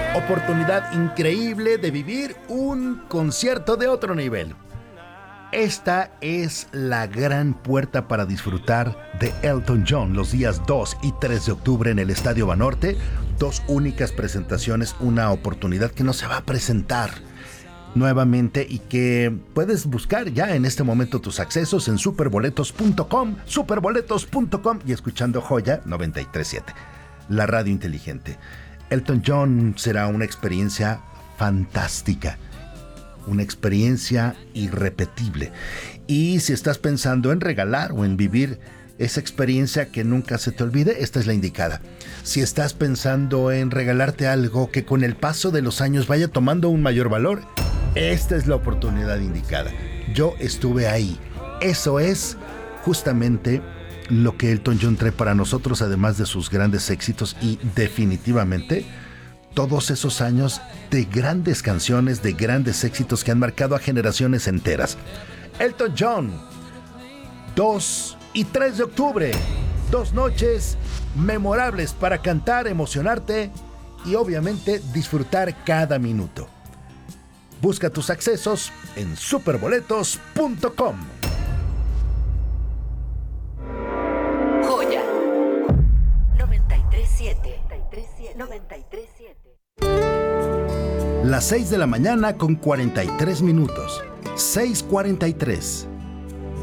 Oportunidad increíble de vivir un concierto de otro nivel. Esta es la gran puerta para disfrutar de Elton John los días 2 y 3 de octubre en el Estadio Banorte. Dos únicas presentaciones, una oportunidad que no se va a presentar nuevamente y que puedes buscar ya en este momento tus accesos en superboletos.com y escuchando Joya 93.7, la radio inteligente. Elton John será una experiencia fantástica, una experiencia irrepetible. Y si estás pensando en regalar o en vivir esa experiencia que nunca se te olvide, esta es la indicada. Si estás pensando en regalarte algo que con el paso de los años vaya tomando un mayor valor, esta es la oportunidad indicada. Yo estuve ahí. Eso es justamente lo que Elton John trae para nosotros, además de sus grandes éxitos y definitivamente todos esos años de grandes canciones, de grandes éxitos que han marcado a generaciones enteras. Elton John, 2 y 3 de octubre, 2 noches memorables para cantar, emocionarte y obviamente disfrutar cada minuto. Busca tus accesos en superboletos.com. Joya 93.7. 93.7. Las 6 de la mañana con 43 minutos. 6:43.